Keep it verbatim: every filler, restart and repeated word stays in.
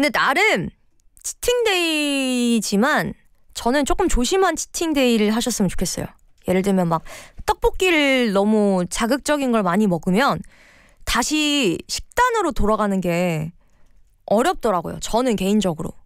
근데 나름 치팅데이지만 저는 조금 조심한 치팅데이를 하셨으면 좋겠어요. 예를 들면 막 떡볶이를 너무 자극적인 걸 많이 먹으면 다시 식단으로 돌아가는 게 어렵더라고요. 저는 개인적으로.